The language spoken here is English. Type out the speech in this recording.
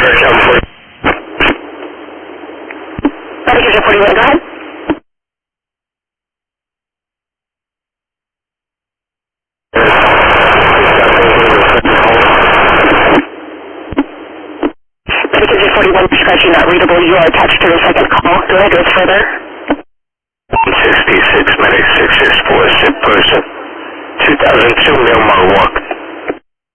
Medication 41, go ahead. Medication 41, scratching not readable. You are attached to the second call. Go ahead, go further. 166, medic 664, sick person. 2002 Miramar Walk.